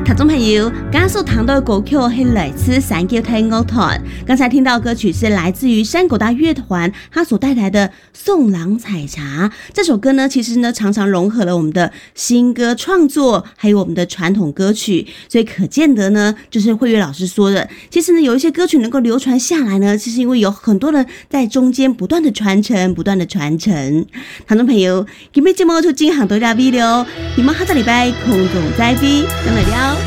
听众朋友，刚刚所谈到的歌曲是来自三桥台乐团。刚才听到的歌曲是来自于山口大乐团，他所带来的《送郎采茶》。这首歌呢，其实呢常常融合了我们的新歌创作，还有我们的传统歌曲，所以可见得呢，就是慧月老师说的，其实呢有一些歌曲能够流传下来呢，其实因为有很多人在中间不断的传承，不断的传承。听众朋友，今天节目就进行到这里了，你们下个礼拜空中再会，再来聊。